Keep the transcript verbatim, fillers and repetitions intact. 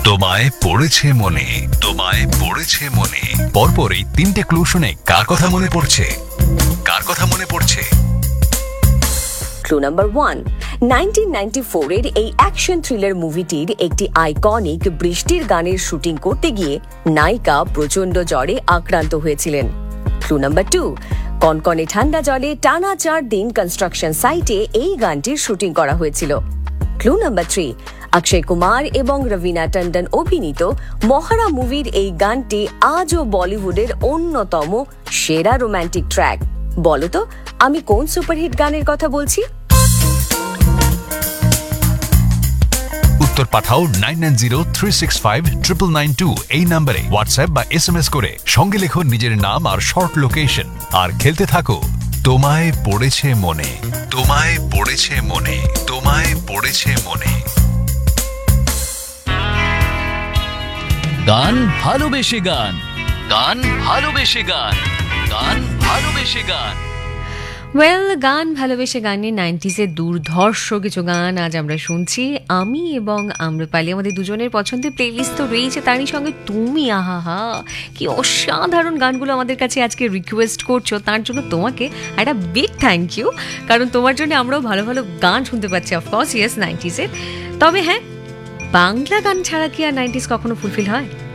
তোমায় পড়েছে মনে, তোমায় পড়েছে মনে। পরপর এই তিনটে ক্লু শুনে কার কথা মনে পড়ছে, কার কথা মনে পড়ছে? Clue number one, nineteen ninety four এর এই অ্যাকশন থ্রিলার মুভিটির একটি আইকনিক বৃষ্টির গানের শুটিং করতে গিয়ে নায়িকা প্রচন্ড জ্বরে আক্রান্ত হয়েছিলেন। ক্লু নাম্বার টু, কনকনে ঠান্ডা জলে টানা চার দিন কনস্ট্রাকশন সাইটে এই গানটির শুটিং করা হয়েছিল। Clue number three, Akshay Kumar এবং রবিনা টন্ডন অভিনীত মহারা মুভির এই গানটি আজও বলিউডের অন্যতম সেরা রোমান্টিক ট্র্যাক। বলো তো আমি কোন সুপারহিট গানের কথা বলছি? উত্তর পাঠাও nine nine zero three six five triple nine two এই নম্বরে হোয়াটসঅ্যাপ বা এস এম এস করে। সঙ্গে লেখো নিজের নাম আর শর্ট লোকেশন, আর খেলতে থাকো তোমায় পড়েছে মনে, তোমায় পড়েছে মনে, তোমায় পড়েছে মনে। গান ভালোবেসে গান, গান ভালোবেসে গান, গান ভালোবেসে গান। ওয়েল, গান ভালোবেসে গানে নাইনটিজের দুর্ধর্ষ কিছু গান আজ আমরা শুনছি। আমি এবং আম্রপালি, আমাদের দুজনের পছন্দের প্লেলিস্ট তো রয়েছে, তারই সঙ্গে তুমি। আহা, কি অসাধারণ গানগুলো আমাদের কাছে আজকে রিকোয়েস্ট করছো, তার জন্য তোমাকে একটা বিগ থ্যাংক ইউ। কারণ তোমার জন্য আমরাও ভালো ভালো গান শুনতে পাচ্ছি, অফকোর্স ইয়েস নাইনটিজের। তবে হ্যাঁ, বাংলা গান ছাড়া কি আর নাইনটিজ কখনো ফুলফিল হয়?